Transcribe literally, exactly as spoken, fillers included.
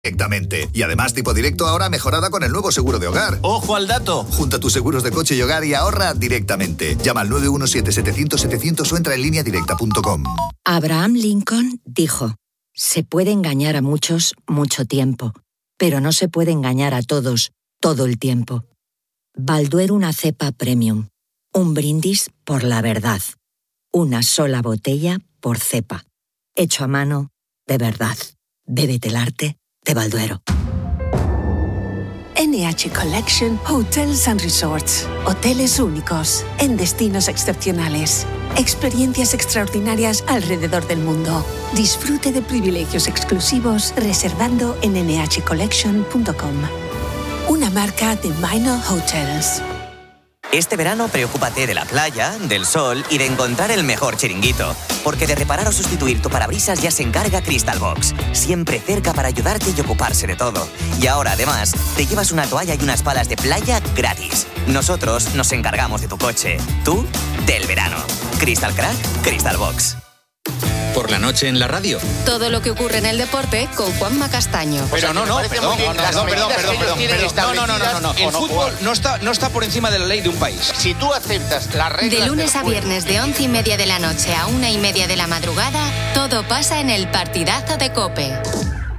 directamente. Y además Tipo Directo ahora mejorada con el nuevo seguro de hogar. ¡Ojo al dato! Junta tus seguros de coche y hogar y ahorra directamente. Llama al nueve uno siete, setecientos, setecientos o entra en línea directa punto com. Abraham Lincoln dijo: se puede engañar a muchos mucho tiempo, pero no se puede engañar a todos todo el tiempo. Balduero una cepa premium. Un brindis por la verdad. Una sola botella por cepa. Hecho a mano de verdad. Bébete el arte de Balduero. N H Collection Hotels and Resorts. Hoteles únicos, en destinos excepcionales. Experiencias extraordinarias alrededor del mundo. Disfrute de privilegios exclusivos reservando en ene hache collection punto com. Una marca de Minor Hotels. Este verano preocúpate de la playa, del sol y de encontrar el mejor chiringuito. Porque de reparar o sustituir tu parabrisas ya se encarga Crystal Box. Siempre cerca para ayudarte y ocuparse de todo. Y ahora, además, te llevas una toalla y unas palas de playa gratis. Nosotros nos encargamos de tu coche. Tú, del verano. Crystal Crack, Crystal Box. Por la noche en la radio. Todo lo que ocurre en el deporte con Juanma Castaño. Pero no, no, perdón, perdón, perdón, perdón, perdón, perdón. No, no, no, no, no. El fútbol no está, no está por encima de la ley de un país. Si tú aceptas las reglas. De lunes a viernes de once y media de la noche a una y media de la madrugada, todo pasa en el partidazo de COPE.